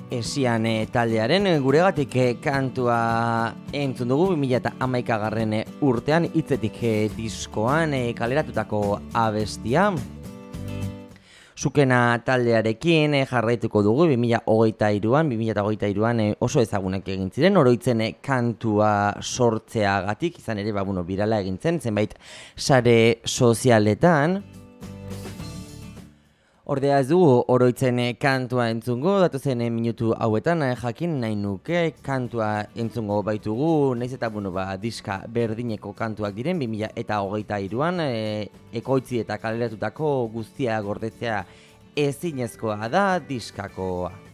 Esian taldearen guregatik kantua entzun dugu 2011 urtean hitzetik diskoan kaleratutako abestia. Sukena taldearekin jarraituko dugu 2023an oso ezagunak egin ziren oroitzen kantua sortzeagatik, izan ere birala egin zen zenbait sare sozialetan. Ordea ez dugu oroitzen kantua entzungo, datozen minutu hauetan jakin nahi nuke kantua entzungo baitugu, naiz eta diska berdineko kantuak diren 2023an ekoitzi eta kaleratutako guztia gordetzea ezinezkoa da diskakoa.